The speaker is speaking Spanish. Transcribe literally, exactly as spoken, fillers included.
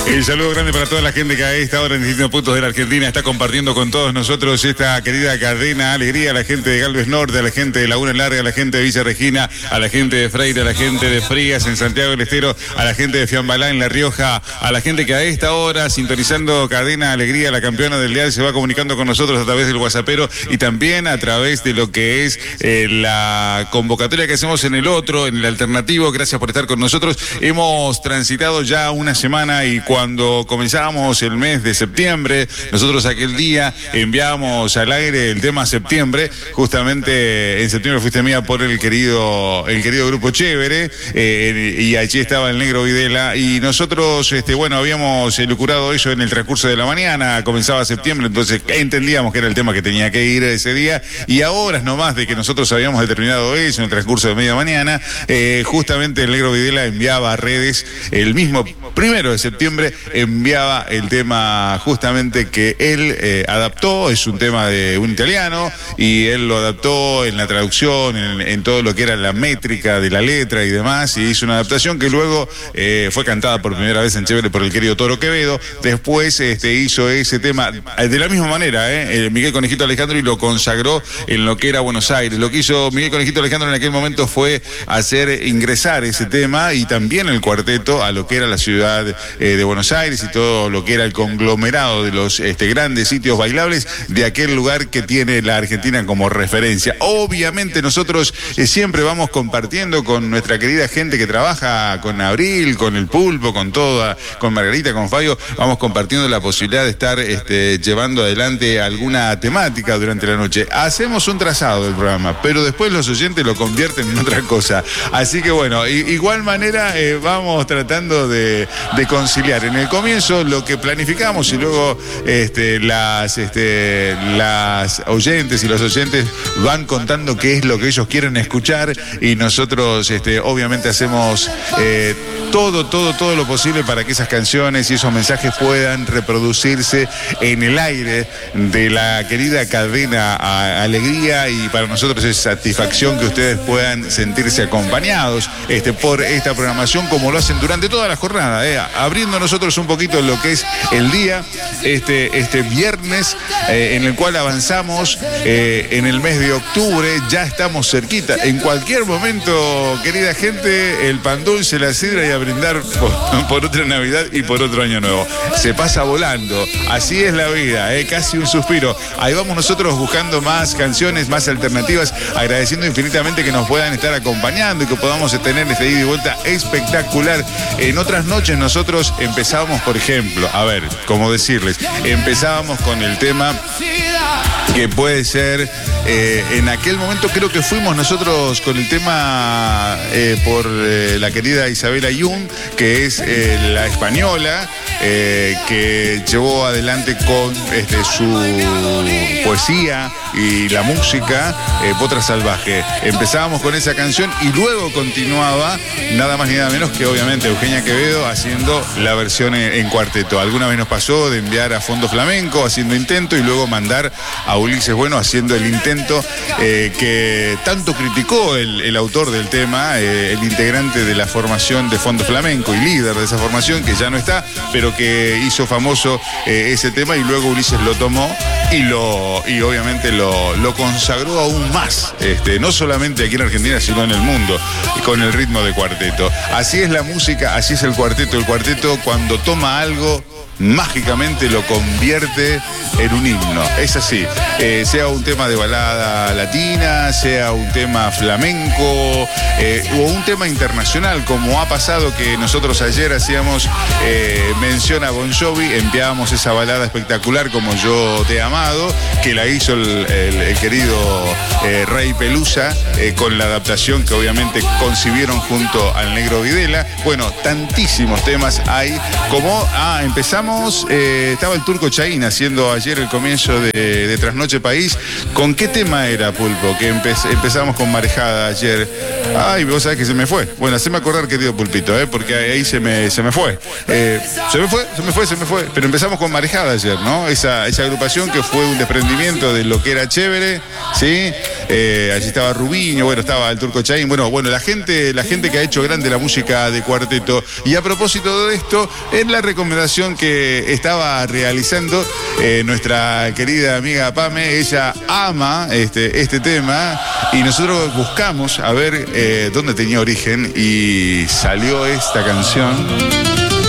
El saludo grande para toda la gente que a esta hora en distintos puntos de la Argentina está compartiendo con todos nosotros esta querida cadena Alegría, a la gente de Galvez Norte, a la gente de Laguna Larga, a la gente de Villa Regina, a la gente de Freire, a la gente de Frías en Santiago del Estero, a la gente de Fiambalá en La Rioja, a la gente que a esta hora, sintonizando cadena Alegría, la campeona del Leal, se va comunicando con nosotros a través del WhatsAppero y también a través de lo que es eh, la convocatoria que hacemos en el otro, en el alternativo. Gracias por estar con nosotros. Hemos transitado ya una semana y cuando comenzábamos el mes de septiembre, nosotros aquel día enviamos al aire el tema Septiembre. Justamente en septiembre fuiste mía por el querido el querido Grupo Chévere, eh, y allí estaba el Negro Videla y nosotros, este, bueno, habíamos elucurado eso en el transcurso de la mañana. Comenzaba septiembre, entonces entendíamos que era el tema que tenía que ir ese día, y a horas nomás de que nosotros habíamos determinado eso en el transcurso de media mañana, eh, justamente el Negro Videla enviaba a redes el mismo primero de septiembre, enviaba el tema justamente que él eh, adaptó. Es un tema de un italiano y él lo adaptó en la traducción, en, en todo lo que era la métrica de la letra y demás, y hizo una adaptación que luego eh, fue cantada por primera vez en Chévere por el querido Toro Quevedo. Después este, hizo ese tema de la misma manera, eh, Miguel Conejito Alejandro, y lo consagró en lo que era Buenos Aires. Lo que hizo Miguel Conejito Alejandro en aquel momento fue hacer ingresar ese tema y también el cuarteto a lo que era la ciudad eh, de Buenos Aires y todo lo que era el conglomerado de los este, grandes sitios bailables de aquel lugar que tiene la Argentina como referencia. Obviamente nosotros eh, siempre vamos compartiendo con nuestra querida gente que trabaja con Abril, con el Pulpo, con toda, con Margarita, con Fabio, vamos compartiendo la posibilidad de estar este, llevando adelante alguna temática durante la noche. Hacemos un trazado del programa, pero después los oyentes lo convierten en otra cosa. Así que bueno, y, igual manera eh, vamos tratando de, de conciliar en el comienzo lo que planificamos y luego este, las, este, las oyentes y los oyentes van contando qué es lo que ellos quieren escuchar, y nosotros este, obviamente hacemos eh, todo, todo, todo lo posible para que esas canciones y esos mensajes puedan reproducirse en el aire de la querida cadena a Alegría, y para nosotros es satisfacción que ustedes puedan sentirse acompañados este, por esta programación como lo hacen durante toda la jornada, eh, abriendo nosotros un poquito lo que es el día, este, este viernes eh, en el cual avanzamos eh, en el mes de octubre. Ya estamos cerquita, en cualquier momento, querida gente, el pan dulce, la sidra y a brindar por, por otra Navidad y por otro año nuevo. Se pasa volando, así es la vida, eh, casi un suspiro. Ahí vamos nosotros buscando más canciones, más alternativas, agradeciendo infinitamente que nos puedan estar acompañando y que podamos tener esta ida y vuelta espectacular. En otras noches nosotros empezábamos, por ejemplo, a ver, ¿cómo decirles? Empezábamos con el tema que puede ser, eh, en aquel momento creo que fuimos nosotros con el tema eh, por eh, la querida Isabela Jung, que es eh, la española, eh, que llevó adelante con este, su poesía y la música, eh, Potra Salvaje. Empezábamos con esa canción y luego continuaba nada más ni nada menos que obviamente Eugenia Quevedo haciendo la versión en, en cuarteto. Alguna vez nos pasó de enviar a Fondo Flamenco haciendo intento y luego mandar a Ulises Bueno haciendo el intento eh, que tanto criticó el, el autor del tema, eh, el integrante de la formación de Fondo Flamenco y líder de esa formación, que ya no está, pero que hizo famoso eh, ese tema, y luego Ulises lo tomó y lo y obviamente lo, lo consagró aún más, este, no solamente aquí en Argentina, sino en el mundo, con el ritmo de cuarteto. Así es la música, así es el cuarteto. El cuarteto, cuando toma algo, mágicamente lo convierte en un himno. Es así, eh, sea un tema de balada latina, sea un tema flamenco eh, o un tema internacional, como ha pasado que nosotros ayer hacíamos eh, mención a Bon Jovi, enviábamos esa balada espectacular como Yo Te He Amado, que la hizo el, el, el querido eh, Rey Pelusa, eh, con la adaptación que obviamente concibieron junto al Negro Videla. Bueno, tantísimos temas hay, como ah, empezamos Eh, estaba el Turco Chaín haciendo ayer el comienzo de, de Trasnoche País. ¿Con qué tema era, Pulpo? Que empe empezamos con Marejada ayer. Ay, vos sabés que se me fue. Bueno, haceme acordar, querido Pulpito, ¿eh? Porque ahí se me, se me fue. Eh, se me fue, se me fue, se me fue. Pero empezamos con Marejada ayer, ¿no? Esa, esa agrupación que fue un desprendimiento de lo que era chévere, ¿sí? Eh, allí estaba Rubiño, bueno, estaba el Turco Chaín. Bueno, bueno, la gente, la gente que ha hecho grande la música de Cuarteto. Y a propósito de esto, es la recomendación que estaba realizando eh, nuestra querida amiga Pame. Ella ama este, este tema y nosotros buscamos a ver eh, dónde tenía origen y salió esta canción.